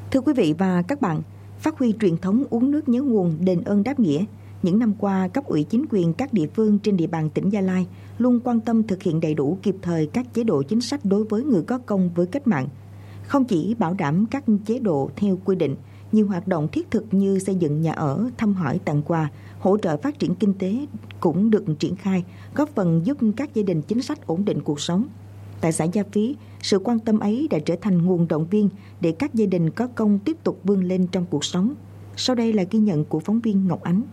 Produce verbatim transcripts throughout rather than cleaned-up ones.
Thưa quý vị và các bạn, phát huy truyền thống uống nước nhớ nguồn, đền ơn đáp nghĩa, những năm qua, cấp ủy chính quyền các địa phương trên địa bàn tỉnh Gia Lai luôn quan tâm thực hiện đầy đủ kịp thời các chế độ chính sách đối với người có công với cách mạng. Không chỉ bảo đảm các chế độ theo quy định, nhiều hoạt động thiết thực như xây dựng nhà ở, thăm hỏi tặng quà, hỗ trợ phát triển kinh tế cũng được triển khai, góp phần giúp các gia đình chính sách ổn định cuộc sống. Tại xã Gia Phí, sự quan tâm ấy đã trở thành nguồn động viên để các gia đình có công tiếp tục vươn lên trong cuộc sống. Sau đây là ghi nhận của phóng viên Ngọc Ánh.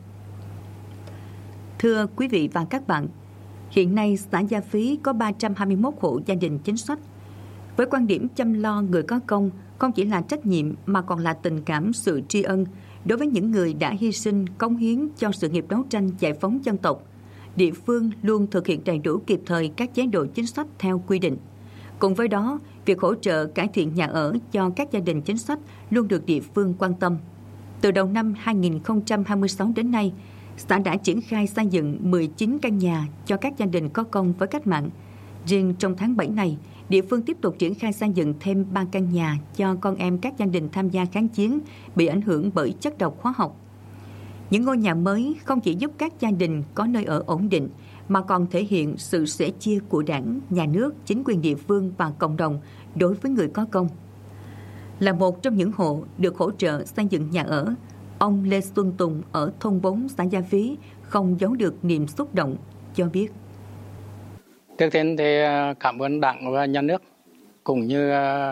Thưa quý vị và các bạn, hiện nay xã Gia Phí có ba trăm hai mươi mốt hộ gia đình chính sách. Với quan điểm chăm lo người có công không chỉ là trách nhiệm mà còn là tình cảm, sự tri ân đối với những người đã hy sinh, cống hiến cho sự nghiệp đấu tranh giải phóng dân tộc, địa phương luôn thực hiện đầy đủ kịp thời các chế độ chính sách theo quy định. Cùng với đó, việc hỗ trợ cải thiện nhà ở cho các gia đình chính sách luôn được địa phương quan tâm. Từ đầu năm hai nghìn không trăm hai mươi sáu đến nay, xã đã triển khai xây dựng mười chín căn nhà cho các gia đình có công với cách mạng. Riêng trong tháng bảy này, địa phương tiếp tục triển khai xây dựng thêm ba căn nhà cho con em các gia đình tham gia kháng chiến bị ảnh hưởng bởi chất độc hóa học. Những ngôi nhà mới không chỉ giúp các gia đình có nơi ở ổn định, mà còn thể hiện sự sẻ chia của Đảng, Nhà nước, chính quyền địa phương và cộng đồng đối với người có công. Là một trong những hộ được hỗ trợ xây dựng nhà ở, ông Lê Xuân Tùng ở thôn bốn xã Gia Phí không giấu được niềm xúc động, cho biết. Trước tiên thì cảm ơn Đảng và Nhà nước cũng như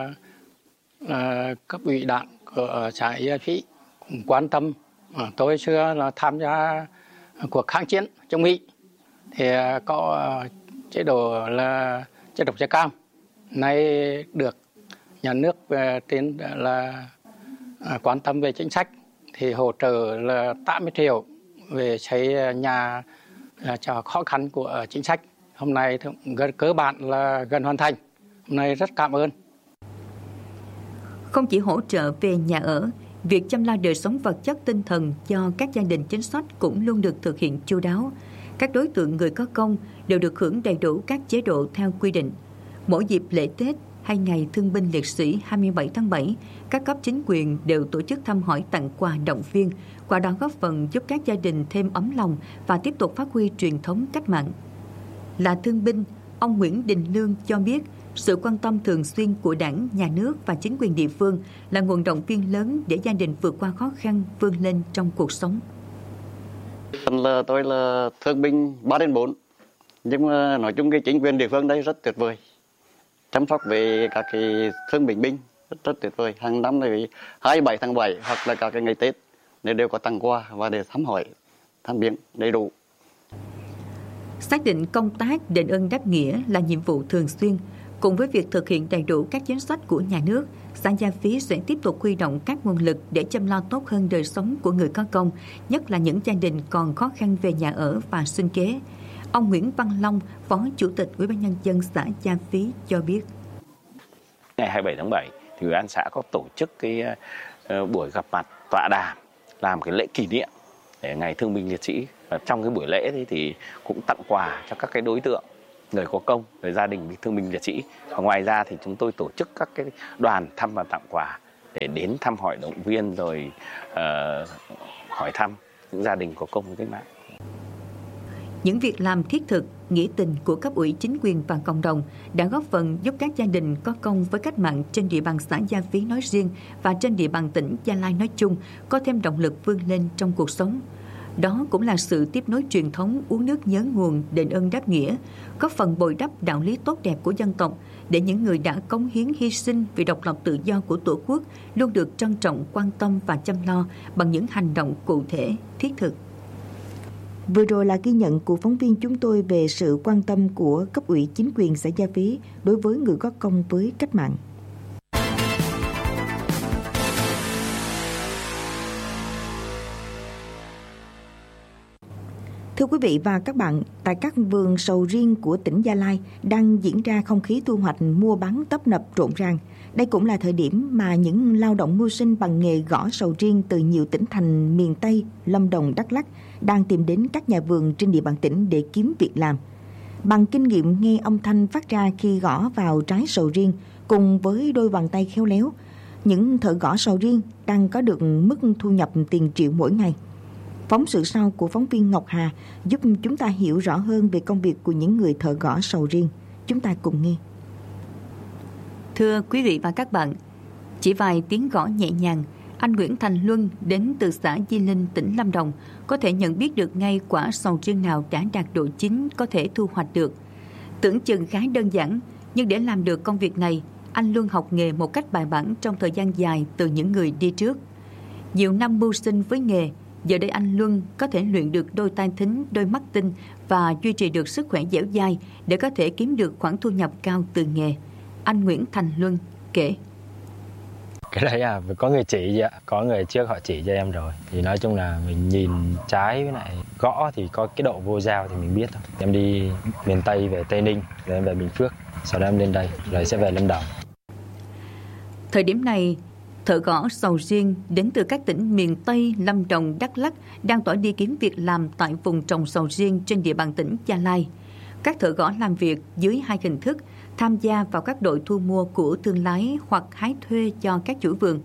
uh, cấp ủy Đảng của xã Gia Phí cũng quan tâm. Tôi xưa là tham gia cuộc kháng chiến chống Mỹ thì có chế độ là chất độc da cam, nay được nhà nước trên là quan tâm về chính sách thì hỗ trợ là tám mươi triệu về xây nhà cho khó khăn của chính sách. Hôm nay gần cơ bản là gần hoàn thành. Hôm nay rất cảm ơn. Không chỉ hỗ trợ về nhà ở, việc chăm lo đời sống vật chất tinh thần cho các gia đình chính sách cũng luôn được thực hiện chu đáo. Các đối tượng người có công đều được hưởng đầy đủ các chế độ theo quy định. Mỗi dịp lễ Tết hay ngày Thương binh Liệt sĩ hai mươi bảy tháng bảy, các cấp chính quyền đều tổ chức thăm hỏi, tặng quà, động viên, qua đó góp phần giúp các gia đình thêm ấm lòng và tiếp tục phát huy truyền thống cách mạng. Là thương binh, ông Nguyễn Đình Lương cho biết sự quan tâm thường xuyên của Đảng, Nhà nước và chính quyền địa phương là nguồn động viên lớn để gia đình vượt qua khó khăn, vươn lên trong cuộc sống. Phần là tôi là thương binh ba đến bốn, nhưng mà nói chung cái chính quyền địa phương đây rất tuyệt vời. Chăm sóc về các cái thương bệnh binh rất, rất tuyệt vời. Hàng năm này hai mươi bảy tháng bảy hoặc là các cái ngày Tết đều đều có tặng quà và để thăm hỏi, thăm viếng đầy đủ. Xác định công tác đền ơn đáp nghĩa là nhiệm vụ thường xuyên, cùng với việc thực hiện đầy đủ các chính sách của nhà nước, xã Gia Phí sẽ tiếp tục huy động các nguồn lực để chăm lo tốt hơn đời sống của người có công, nhất là những gia đình còn khó khăn về nhà ở và sinh kế. Ông Nguyễn Văn Long, Phó Chủ tịch Ủy ban nhân dân xã Gia Phí cho biết. Ngày hai mươi bảy tháng bảy, thì Ủy ban xã có tổ chức cái uh, buổi gặp mặt tọa đàm, làm cái lễ kỷ niệm để ngày Thương binh Liệt sĩ. Và trong cái buổi lễ thì, thì cũng tặng quà cho các cái đối tượng người có công, người gia đình thương binh liệt sĩ. Và ngoài ra thì chúng tôi tổ chức các cái đoàn thăm và tặng quà để đến thăm hỏi, động viên rồi uh, hỏi thăm những gia đình có công với cách mạng. Những việc làm thiết thực, nghĩa tình của cấp ủy chính quyền và cộng đồng đã góp phần giúp các gia đình có công với cách mạng trên địa bàn xã Gia Phí nói riêng và trên địa bàn tỉnh Gia Lai nói chung có thêm động lực vươn lên trong cuộc sống. Đó cũng là sự tiếp nối truyền thống uống nước nhớ nguồn, đền ơn đáp nghĩa, góp phần bồi đắp đạo lý tốt đẹp của dân tộc để những người đã cống hiến hy sinh vì độc lập tự do của Tổ quốc luôn được trân trọng, quan tâm và chăm lo bằng những hành động cụ thể, thiết thực. Vừa rồi là ghi nhận của phóng viên chúng tôi về sự quan tâm của cấp ủy chính quyền xã Gia Phí đối với người có công với cách mạng. Thưa quý vị và các bạn, tại các vườn sầu riêng của tỉnh Gia Lai đang diễn ra không khí thu hoạch mua bán tấp nập rộn ràng. Đây cũng là thời điểm mà những lao động mưu sinh bằng nghề gõ sầu riêng từ nhiều tỉnh thành miền Tây, Lâm Đồng, Đắk Lắk đang tìm đến các nhà vườn trên địa bàn tỉnh để kiếm việc làm. Bằng kinh nghiệm nghe âm thanh phát ra khi gõ vào trái sầu riêng cùng với đôi bàn tay khéo léo, Những thợ gõ sầu riêng đang có được mức thu nhập tiền triệu mỗi ngày. Phóng sự sau của phóng viên Ngọc Hà giúp chúng ta hiểu rõ hơn về công việc của những người thợ gõ sầu riêng. Chúng ta cùng nghe. Thưa quý vị và các bạn, chỉ vài tiếng gõ nhẹ nhàng, anh Nguyễn Thành Luân đến từ xã Di Linh, tỉnh Lâm Đồng có thể nhận biết được ngay quả sầu riêng nào đã đạt độ chín có thể thu hoạch được. Tưởng chừng khá đơn giản, nhưng để làm được công việc này, anh Luân học nghề một cách bài bản trong thời gian dài từ những người đi trước. Nhiều năm mưu sinh với nghề, giờ đây anh Luân có thể luyện được đôi tai thính, đôi mắt tinh và duy trì được sức khỏe dẻo dai để có thể kiếm được khoản thu nhập cao từ nghề. Anh Nguyễn Thành Luân kể. Cái đấy à, có người chỉ vậy, có người trước họ chỉ cho em rồi. Thì nói chung là mình nhìn trái với lại gõ thì có cái độ vô dao thì mình biết thôi. Em đi miền Tây về Tây Ninh, rồi em về Bình Phước, sau đó em lên đây, rồi sẽ về Lâm Đồng. Thời điểm này, thợ gõ sầu riêng đến từ các tỉnh miền Tây, Lâm Đồng, Đắk Lắk đang tỏa đi kiếm việc làm tại vùng trồng sầu riêng trên địa bàn tỉnh Gia Lai. Các thợ gõ làm việc dưới hai hình thức, tham gia vào các đội thu mua của thương lái hoặc hái thuê cho các chủ vườn.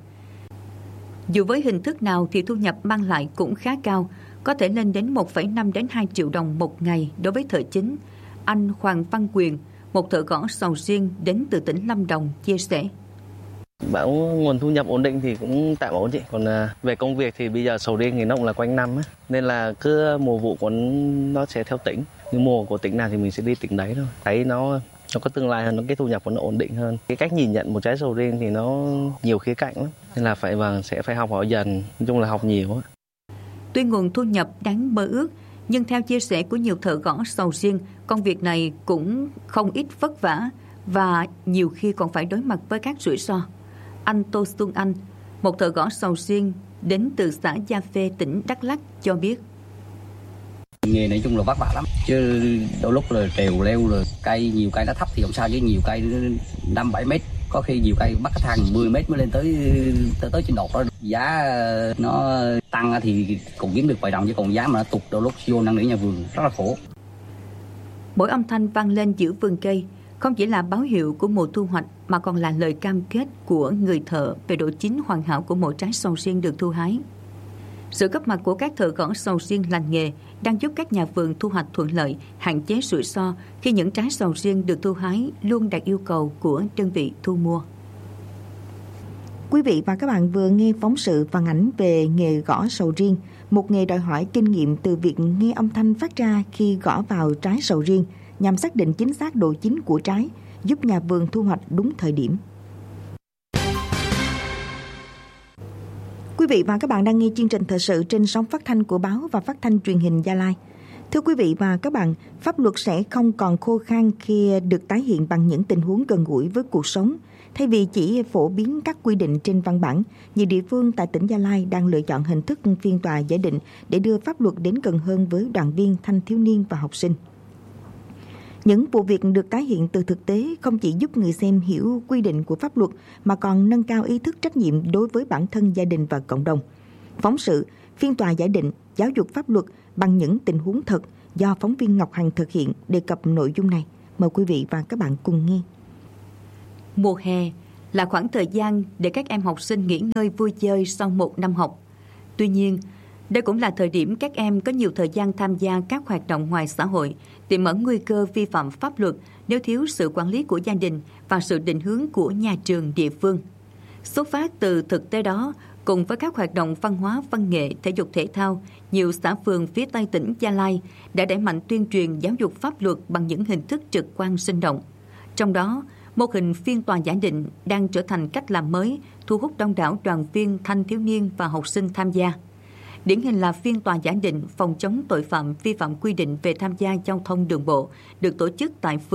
Dù với hình thức nào thì thu nhập mang lại cũng khá cao, có thể lên đến một phẩy năm đến hai triệu đồng một ngày đối với thợ chính. Anh Hoàng Văn Quyền, một thợ gõ sầu riêng đến từ tỉnh Lâm Đồng, chia sẻ. Bảo nguồn thu nhập ổn định thì cũng tạm ổn chị. Còn về công việc thì bây giờ sầu riêng thì nó cũng là quanh năm á, nên là cứ mùa vụ của nó sẽ theo tỉnh. Nhưng mùa của tỉnh nào thì mình sẽ đi tỉnh đấy thôi. Thấy nó nó có tương lai hơn, nó cái thu nhập của nó ổn định hơn. Cái cách nhìn nhận một trái sầu riêng thì nó nhiều khía cạnh lắm, nên là phải vâng sẽ phải học hỏi dần, nói chung là học nhiều á. Tuy nguồn thu nhập đáng mơ ước, nhưng theo chia sẻ của nhiều thợ gõ sầu riêng, công việc này cũng không ít vất vả và nhiều khi còn phải đối mặt với các rủi ro. Anh Tô Xuân Anh, một thợ gõ sầu riêng đến từ xã Gia Phê, tỉnh Đắk Lắk cho biết. Nghề nói chung là vất vả lắm, chứ đôi lúc là trèo leo rồi cây, nhiều cây nó thấp thì không sao, chứ nhiều cây năm bảy mét, có khi nhiều cây bắt cái thang mười mét mới lên tới tới, tới trên đột đó. Giá nó tăng thì cũng kiếm được vài đồng, chứ còn giá mà nó tụt đôi lúc vô năn nỉ nhà vườn rất là khổ. Mỗi âm thanh vang lên giữa vườn cây không chỉ là báo hiệu của mùa thu hoạch mà còn là lời cam kết của người thợ về độ chín hoàn hảo của mỗi trái sầu riêng được thu hái. Sự góp mặt của các thợ gõ sầu riêng lành nghề đang giúp các nhà vườn thu hoạch thuận lợi, hạn chế rủi ro khi những trái sầu riêng được thu hái luôn đạt yêu cầu của đơn vị thu mua. Quý vị và các bạn vừa nghe phóng sự phản ánh về nghề gõ sầu riêng, một nghề đòi hỏi kinh nghiệm từ việc nghe âm thanh phát ra khi gõ vào trái sầu riêng nhằm xác định chính xác độ chín của trái, giúp nhà vườn thu hoạch đúng thời điểm. Quý vị và các bạn đang nghe chương trình thời sự trên sóng phát thanh của báo và phát thanh truyền hình Gia Lai. Thưa quý vị và các bạn, pháp luật sẽ không còn khô khan khi được tái hiện bằng những tình huống gần gũi với cuộc sống. Thay vì chỉ phổ biến các quy định trên văn bản, nhiều địa phương tại tỉnh Gia Lai đang lựa chọn hình thức phiên tòa giải định để đưa pháp luật đến gần hơn với đoàn viên, thanh thiếu niên và học sinh. Những vụ việc được tái hiện từ thực tế không chỉ giúp người xem hiểu quy định của pháp luật mà còn nâng cao ý thức trách nhiệm đối với bản thân, gia đình và cộng đồng. Phóng sự Phiên tòa giải định, giáo dục pháp luật bằng những tình huống thật do phóng viên Ngọc Hằng thực hiện đề cập nội dung này. Mời quý vị và các bạn cùng nghe. Mùa hè là khoảng thời gian để các em học sinh nghỉ ngơi vui chơi sau một năm học. Tuy nhiên, đây cũng là thời điểm các em có nhiều thời gian tham gia các hoạt động ngoài xã hội, tiềm ẩn nguy cơ vi phạm pháp luật nếu thiếu sự quản lý của gia đình và sự định hướng của nhà trường địa phương. Xuất phát từ thực tế đó, cùng với các hoạt động văn hóa, văn nghệ, thể dục thể thao, nhiều xã phường phía Tây tỉnh Gia Lai đã đẩy mạnh tuyên truyền giáo dục pháp luật bằng những hình thức trực quan sinh động. Trong đó, mô hình phiên tòa giải định đang trở thành cách làm mới, thu hút đông đảo đoàn viên, thanh thiếu niên và học sinh tham gia. Điển hình là phiên tòa giải định phòng chống tội phạm vi phạm quy định về tham gia giao thông đường bộ được tổ chức tại phường